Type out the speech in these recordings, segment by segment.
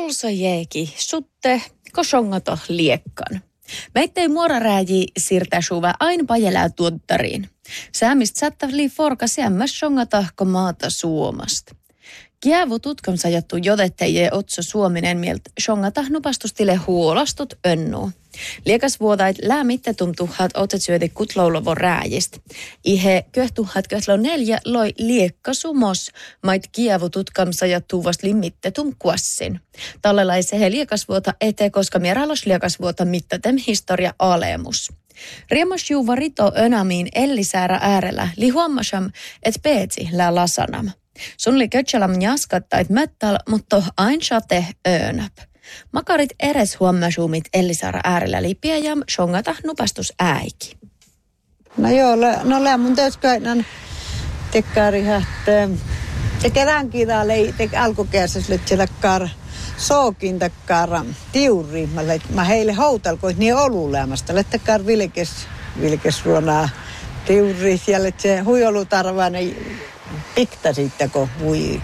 Polsa jeeki, sutte, kosongato liekkan. Meittei muorarääji siirtää suva aina pajelää tuottariin. Säämistä sattavli forka säämmäs songata maata Suomasta. Kievu tutkamsa jattuu jodettejie otso Suominen mieltä songata nupastustille huolastut önnuu. Liekasvuotait lämmittetun tuhat otetsyöti kutloulovo rääjistä. Ihe köhtuhat köhtlo 4 loi liekkasumos, mait kievu tutkamsa jattuu vast limittetun kuassin. Tallelaise he liekasvuota ete, koska mieralos liekasvuota mittatem historia alemus. Riemas juuva rito önamiin ellisäärä äärellä li huommasam, et peetsi lää lasanam. Sun li kötsälam jaskattait mättal, mutta ain sate önäp. Makarit eres huomasuumit Ellisaara äärellä lipiä ja shongata nupastus äiki. No joo, no mun täyskäinen tekkaari hähtee. Tekevään kiitaalei alkukersas lyhtselakkar sookin takkar tiuri. Mä heille houtalkoit niin olulämästä. Lähtekar vilkes ruonaa tiuri. Siellä se huijolutarvainen pikta siitä, kun hui.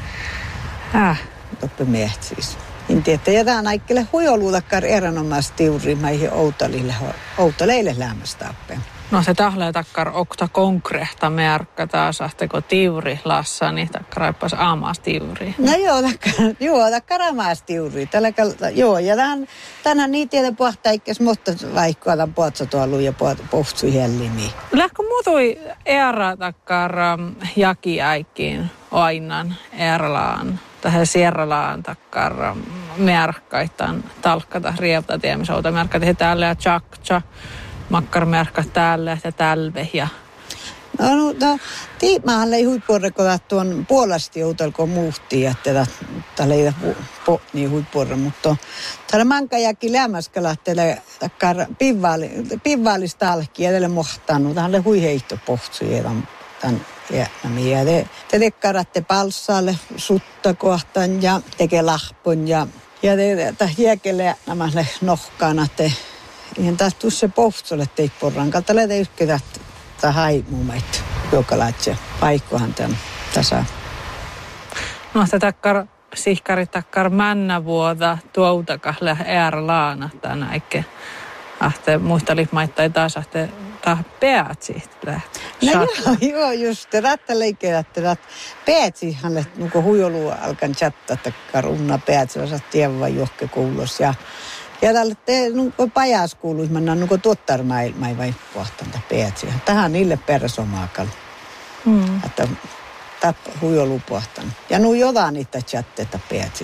Toppe miehet siis. Intiettä jätään aikkeelle huijoluutakkar erinomaisesti tiuri maihin outaleille lämmästä appeen. No se tahlee takkar okta konkrehta merkka taas, ahteko tiuri lassani, takkar aippas aamaas tiuri. No joo, takkar aamaas tiuri. Joo, ja tänään niin tiedä pohtaa ikkes mutta vaikka tämän puhatsa tuollu ja pohtsu hellimi. Lähkö muutui era takkar jakiäikkiin ainan erlaan, tähän sierralaan takkar merkkaitan talkkata rievta tiemisouta merkkati täällä ja tjakcha. Makkarmerkka täällä ja tälve ja... No, tiimaahan ei huippuorrekoda tuon puolasti joutelko muhtiin, että täällä ei niin huippuorre, mutta täällä mankajakin lämmäskä lähtelee takkar pivvaalista alki ja tälle mohtanut, tähän huiheihto pohtsuja tämän jäänämiä. Te tekkaratte palsaalle sutta kohtaan ja tekee lahpon ja te hiekelle nämä nohkaana te... Ihan taas tuossa pohtsolle teipporran kautta lähtee ykkötä haimumaita, joka laitse paikkohan tämän tasa. No se takkar sihkari takkar männävuota tuoutakalle laana tämän äikke. Ahte muistali maittai taas ahte peät siitä. No joo, just. Rättä leikkeä, että peät siihen, nuko huijolua alkan chatta takkar unna peät, se osaat tiedä vai johke kuulos ja tällä pajas kuuluisi mennä tuottarmai vai pohtanta peetsiä. Tähän niille persomaakalla. Että huijolu pohtan. Ja jotain niitä chatteita peetsiä.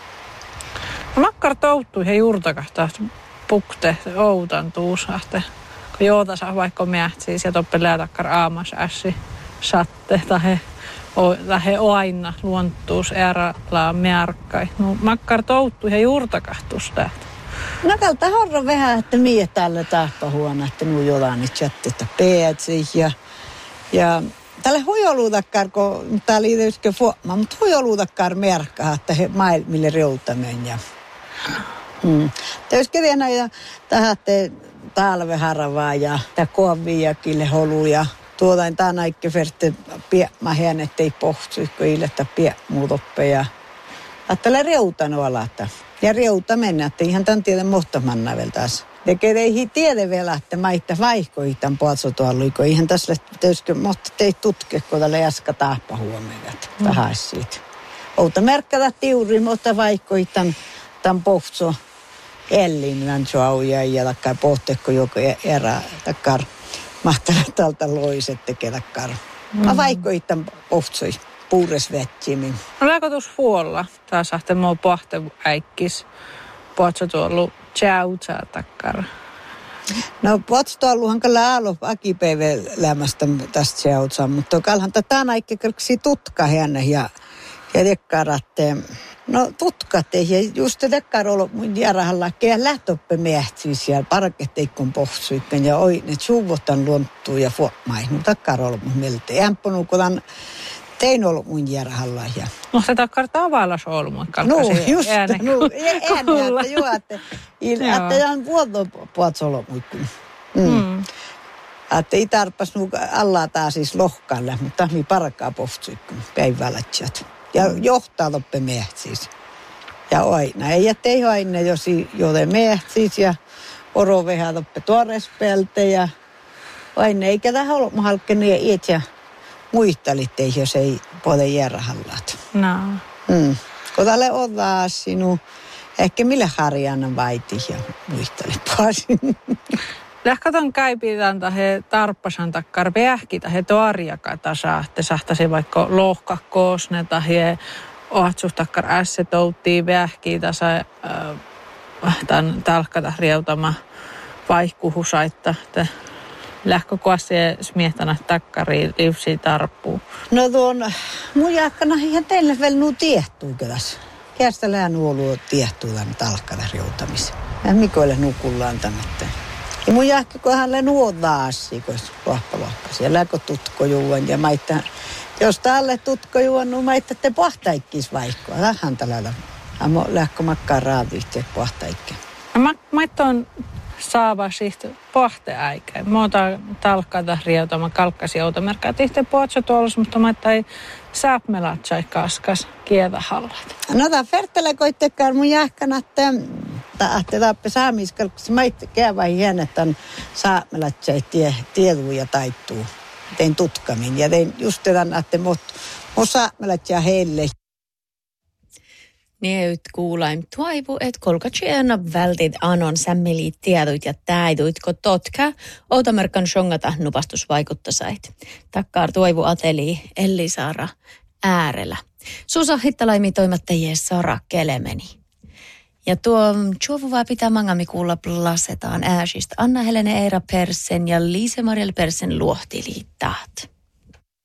Makkar touttui he juurtakahtaa pukte outan tuusahte. Kun joota saa vaikka mietsiis ja toppelää takkar aamas ässi satte tai he aina luonttuus erälaa märkkai. No makkar touttui he juurtakahtus tähtä. No kalta horro vähän, että mie tällä tahpahuona, että jotain niitä chatteita peetsiä ja tälle huijoluutakkar, kun tää oli tietysti fuoma, mutta huijoluutakkar merkkaa, että he maailmille reutameen ja tietysti vielä ja tähän talveharavaa ja tää koviakille holu ja tuotain tää näikke ferte piemmähän, ettei pohtsu, kun illettä piemmuutoppe ja tälle reutanut alata. Ja reuta mennä, että ihan tämän tiedän mohtamanna vielä taas. Tekee ei tiedä vielä, että maita vaihkoihin tämän puolsotuolui, kun ihan tässä tietysti mohta teit tutke, kun tälle jaska taappa huomioon. Tähän siitä. Outa merkkata tiuri, mutta vaihkoihin tämän pohtso ellin, tämän suauja ja takkar pohtekko joko erää takkar. Mahtavaa tältä loiset tekee takkar. Mä vaihkoihin tämän pohtsoi. Puures vetsimin. No läkö tuossa vuolla? Taas ahte muu pohte äikkis. Pohtso tuollu tjäutsaa takkar. No pohtso tuolluhan kyllä alo akipäivä lämmästä tästä tjäutsaa, mutta kalhan tätä äikki kerksi tutka hänne ja tekkaratte. No tutkatte ja just tekkar ollut mun järjällä kehä lähtöppe miehtsis ja parketteikon pohtsuikken ja oi ne suuvotan luonttuu ja fuomai. No takkar ollut mun mieltä. Jämppunut kun tein ollut mun järjällä. No se takkar tavallaan olmu. No just, äänen, että joo, että ihan vuoton puhut ollut muikun. Että ei tarpas alla taas siis lohkalle, mutta mi parkaa pohtsuikkun päivällä tjat. Ja johtaa loppe miehet siis. Ja aina. Ei jättei aina, jos joten mehtis ja orovehat oppe tuorespelte ja aina eikä tähän ollut mahalkke niin iät ja muistalitte, jos ei puole järrahallat. No. Kun tälle ottaa sinun, ehkä millä harjana vaiti ja muistelipaasin. Lähkaton käypitään he tarppasan takkar vähki he toariaka tasa, että sahtasi vaikka lohkakkoosne tai ohatsus takkar ässetoutiin vähki tasa tämän talkkata riutama vaihkuhusaitta, että lähkökoasia smiehtana takkariin livsi tarppuu. No tuon mun jakkana ihan teille vielä nuu tiehtuu kyllä. Käästä lää nuoluu tiehtuu tämän talkkata riutamisen. Ja Mikoille nukullaan tämmötteen. Ja mun jahki, kun hänelle nuodaasi, kun lohpa-lohpasi. Ja läkö tutkojuon ja maittaa. Jos tälle tutkojuon, niin maittaa pahtaikkis vaikkoa. Lähän tällä. Lähkö makkaan raavihti pahtaikkeen. Maittoon saava siht pahteäikä. Muuta talkkata riutama kalkkasi automerkkaa. Tihti puhutsa tuolla, mutta maittai säpmelatsai kaskas kietähallat. No tämä Fertele koittekaan mun jahkana, että taappe saamiskalkkasi maitte käävä hienetän saamelatsai tieduu ja taittuu. Tein tutkamin ja tein just tämän, että mun saamelatsai heille. Neut kuulaim toivu, et kolkatsiena vältit anon sämmeli tieduit ja täiduit, kun totka outamerkan shongata nupastusvaikuttasait. Takkaar toivu ateli Ellisaara äärellä. Susa hittalaimi toimattajie Sara Kelemeni. Ja tuo tjuvuvaa pitää mangami kuulla plasetaan ääsistä Anna-Helene Eira Persen ja Liise-Mariel Persen luohtiliittaat.